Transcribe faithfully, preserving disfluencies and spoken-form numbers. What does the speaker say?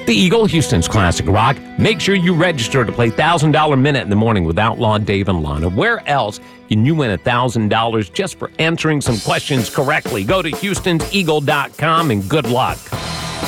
The Eagle, Houston's classic rock. Make sure you register to play one thousand dollars Minute in the Morning with Outlaw Dave and Lana. Where else can you win one thousand dollars just for answering some questions correctly? Go to houstons eagle dot com and good luck.